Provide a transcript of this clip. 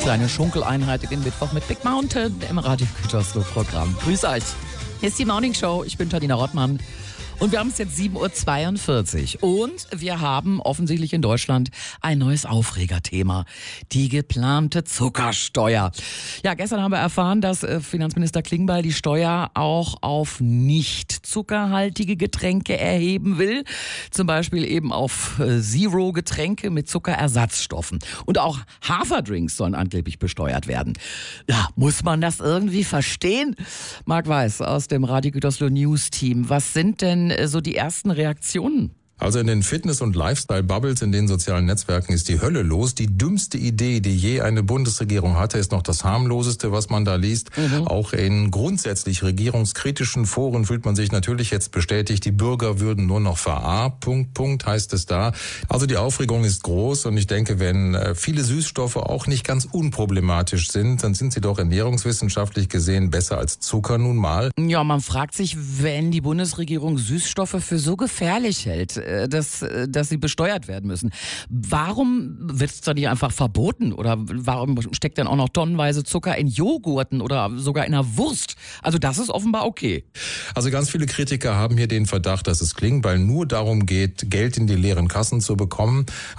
kleine Schunkeleinheit in den Mittwoch mit Big Mountain im Radio Gütersloh-Programm. Grüß euch. Hier ist die Morning Show. Ich bin Tadina Rottmann. Und wir haben es jetzt 7.42 Uhr und wir haben offensichtlich in Deutschland ein neues Aufregerthema. Die geplante Zuckersteuer. Ja, gestern haben wir erfahren, dass Finanzminister Klingbeil die Steuer auch auf nicht zuckerhaltige Getränke erheben will. Zum Beispiel eben auf Zero-Getränke mit Zuckerersatzstoffen. Und auch Haferdrinks sollen angeblich besteuert werden. Ja, muss man das irgendwie verstehen? Marc Weiß aus dem Radio Gütersloh News Team. Was sind denn so die ersten Reaktionen? Also in den Fitness- und Lifestyle-Bubbles in den sozialen Netzwerken ist die Hölle los. Die dümmste Idee, die je eine Bundesregierung hatte, ist noch das harmloseste, was man da liest. Auch in grundsätzlich regierungskritischen Foren fühlt man sich natürlich jetzt bestätigt, die Bürger würden nur noch heißt es da. Also die Aufregung ist groß und ich denke, wenn viele Süßstoffe auch nicht ganz unproblematisch sind, dann sind sie doch ernährungswissenschaftlich gesehen besser als Zucker nun mal. Ja, man fragt sich, wenn die Bundesregierung Süßstoffe für so gefährlich hält, dass sie besteuert werden müssen. Warum wird es dann nicht einfach verboten? Oder warum steckt dann auch noch tonnenweise Zucker in Joghurten oder sogar in einer Wurst? Also das ist offenbar okay. Also ganz viele Kritiker haben hier den Verdacht, dass es Klingbeil nur darum geht, Geld in die leeren Kassen zu bekommen.